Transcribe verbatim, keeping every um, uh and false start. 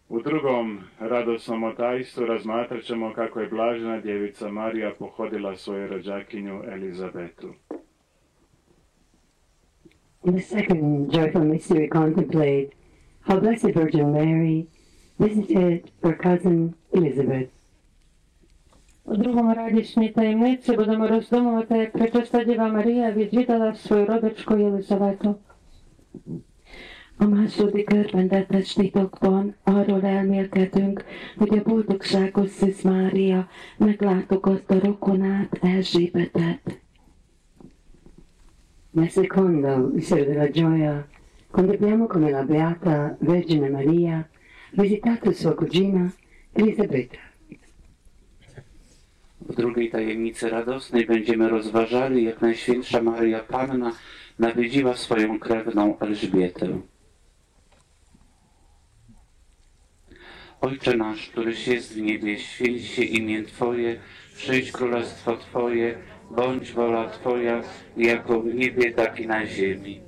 U drugom radosnom tajstvu razmatrat ćemo kako je blažena djevica Marija pohodila svoju rođakinju Elizabetu. In the second joyful mystery, contemplate how Blessed Virgin Mary visited her cousin Elizabeth. У другому радісній таємниці будемо роздумувати, як Пречиста Діва Марія відвідала свою родичку Єлизавету. A második örvendetes titokban arról elmélkedünk, hogy a boldogságos Szűz Mária meglátogatta rokonát, Erzsébetet. Nel secondo mistero della gioia contempliamo come la Beata Vergine Maria ha visitato sua cugina Elisabetta. W drugiej tajemnicy radosnej będziemy rozważali, jak Najświętsza Maria Panna nawiedziła swoją krewną Elżbietę. Ojcze nasz, któryś jest w niebie, święć się imię Twoje, przyjdź królestwo Twoje, bądź wola Twoja, jako w niebie, tak i na ziemi.